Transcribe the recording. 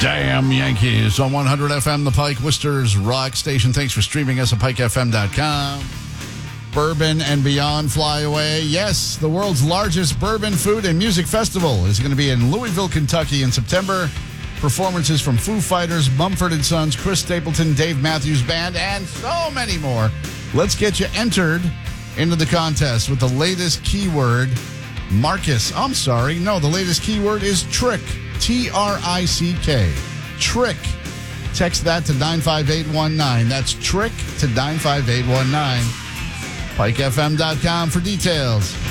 Damn Yankees on 100 FM, the Pike, Worcester's rock station. Thanks for streaming us at pikefm.com. Bourbon and Beyond Fly Away. Yes, the world's largest bourbon, food, and music festival is going to be in Louisville, Kentucky in September. Performances from Foo Fighters, Mumford & Sons, Chris Stapleton, Dave Matthews Band, and so many more. Let's get you entered into the contest with the latest keyword, Marcus. The latest keyword is trick. T-R-I-C-K. Trick. Text that to 95819. That's trick to 95819. PikeFM.com for details.